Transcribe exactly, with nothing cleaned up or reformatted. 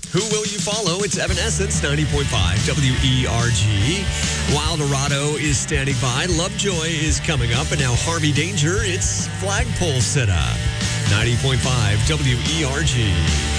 Who Will You Follow? It's Evanescence, ninety point five W E R G. Wildorado is standing by. Lovejoy is coming up. And now Harvey Danger, it's Flagpole Sitta, ninety point five W E R G.